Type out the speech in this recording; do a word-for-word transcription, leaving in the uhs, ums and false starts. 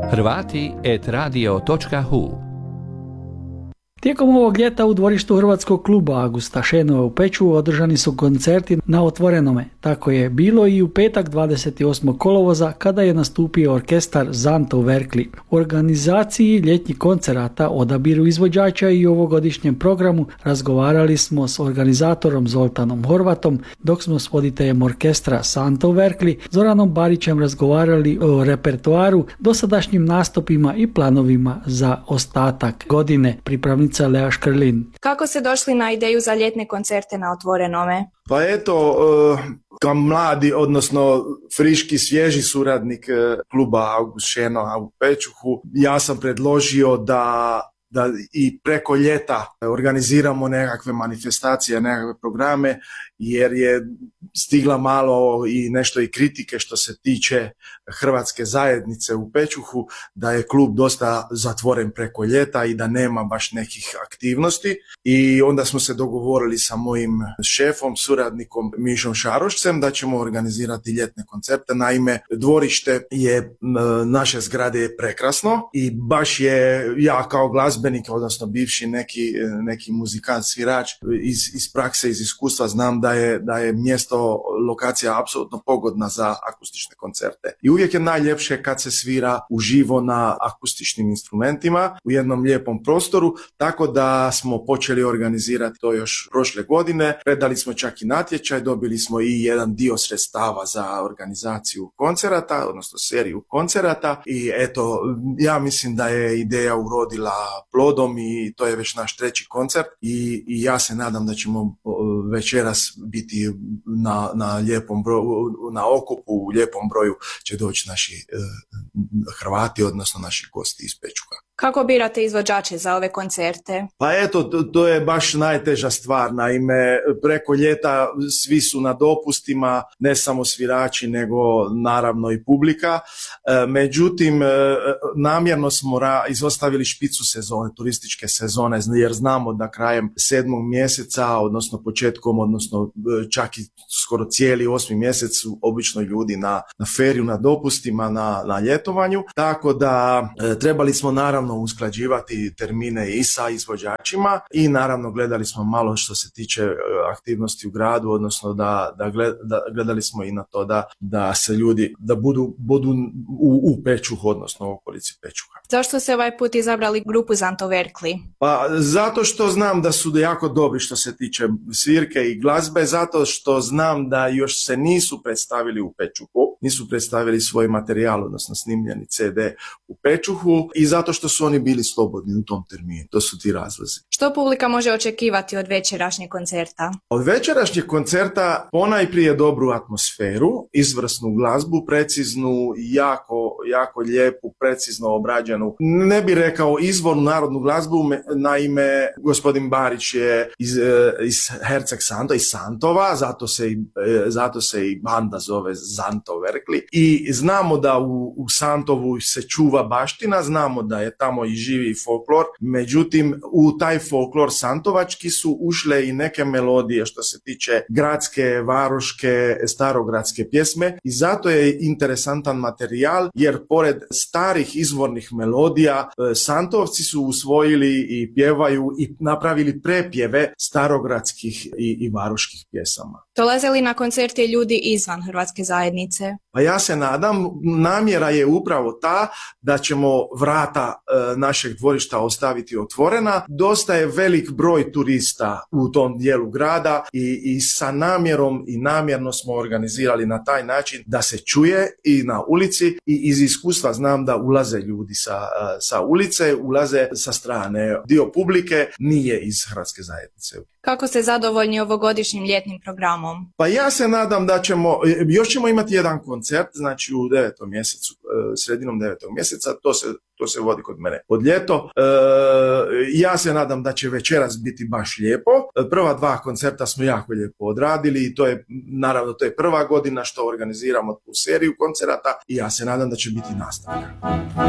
Hrvati et radio točka hu. Tijekom ovog ljeta u dvorištu Hrvatskog kluba Augusta Šenova u Pečuhu održani su koncerti na otvorenome. Tako je bilo i u petak dvadeset osmog kolovoza kada je nastupio orkestar Zanto Verkli. U organizaciji ljetnjih koncerata, odabiru izvođača i ovogodišnjem programu razgovarali smo s organizatorom Zoltanom Horvatom, dok smo s voditeljem orkestra Zanto Verkli Zoranom Barićem razgovarali o repertoaru, dosadašnjim nastupima i planovima za ostatak godine. Pripravnica Lea Škrlin. Kako ste došli na ideju za ljetne koncerte na otvorenome? Pa eto, kao mladi, odnosno friški, svježi suradnik kluba August Šenova u Pečuhu, ja sam predložio da da i preko ljeta organiziramo nekakve manifestacije, nekakve programe, jer je stigla malo i nešto i kritike što se tiče hrvatske zajednice u Pečuhu, da je klub dosta zatvoren preko ljeta i da nema baš nekih aktivnosti. I onda smo se dogovorili sa mojim šefom, suradnikom Mišom Šarošcem da ćemo organizirati ljetne koncerte. Naime, dvorište je, naše zgrade je prekrasno i baš je, ja kao glazbenik, odnosno bivši neki, neki muzikant, svirač, iz, iz prakse, iz iskustva znam da je, da je mjesto, lokacija apsolutno pogodna za akustične koncerte. I uvijek je najljepše kad se svira uživo na akustičnim instrumentima u jednom lijepom prostoru, tako da smo počeli organizirati to još prošle godine. Predali smo čak i natječaj, dobili smo i jedan dio sredstava za organizaciju koncerata, odnosno seriju koncerata i eto, ja mislim da je ideja urodila plodom i to je već naš treći koncert i, i ja se nadam da ćemo večeras biti na, na lijepom broju, na okupu u lijepom broju će doći naši eh, Hrvati, odnosno naši gosti iz Pečuha. Kako birate izvođače za ove koncerte? Pa eto, to, to je baš najteža stvar. Naime, preko ljeta svi su na dopustima, ne samo svirači, nego naravno i publika. E, međutim, e, namjerno smo ra- izostavili špicu sezone, turističke sezone, jer znamo da krajem sedmog mjeseca, odnosno početkom, odnosno čak i skoro cijeli osmi mjesec su obično ljudi na, na feriju, na dopustima, na, na ljetovanju. Tako da e, trebali smo naravno usklađivati termine i sa izvođačima i naravno gledali smo malo što se tiče aktivnosti u gradu, odnosno da, da, gled, da gledali smo i na to da, da se ljudi da budu, budu u, u Pečuhu, odnosno u okolici Pečuha. Zašto ste ovaj put izabrali grupu Zanto Verkli? Pa zato što znam da su jako dobri što se tiče svirke i glazbe, zato što znam da još se nisu predstavili u Pečuhu, nisu predstavili svoj materijal, odnosno snimljeni ce de u Pečuhu i zato što su oni bili slobodni u tom terminu. To su ti razlozi. Što publika može očekivati od večerašnjeg koncerta? Od večerašnjeg koncerta ponajprije dobru atmosferu, izvrsnu glazbu, preciznu, jako, jako lijepu, precizno obrađenu. Ne bih rekao izvornu narodnu glazbu, naime gospodin Barić je iz, iz Herceg Santo, iz Santova, zato se, i, zato se i banda zove Zanto Verkli. I znamo da u, u Santovu se čuva baština, znamo da je tamo i živi folklor, međutim u taj folklor santovački su ušle i neke melodije što se tiče gradske, varoške, starogradske pjesme i zato je interesantan materijal jer pored starih izvornih melodija Santovci su usvojili i pjevaju i napravili prepjeve starogradskih i, i varoških pjesama. Dolaze li na koncerte ljudi izvan hrvatske zajednice? Pa ja se nadam, namjera je upravo ta da ćemo vrata e, našeg dvorišta ostaviti otvorena. Dosta je velik broj turista u tom dijelu grada i, i sa namjerom i namjerno smo organizirali na taj način da se čuje i na ulici i iz iskustva znam da ulaze ljudi sa, sa ulice, ulaze sa strane. Dio publike nije iz hrvatske zajednice. Kako ste zadovoljni ovogodišnjim ljetnim programom? Pa ja se nadam da ćemo, još ćemo imati jedan koncert, znači u devetom mjesecu, sredinom devetog mjeseca, to se, to se vodi kod mene pod ljeto. E, ja se nadam da će večeras biti baš lijepo. Prva dva koncerta smo jako lijepo odradili i to je, naravno, to je prva godina što organiziramo tu seriju koncerata i ja se nadam da će biti nastavljeno.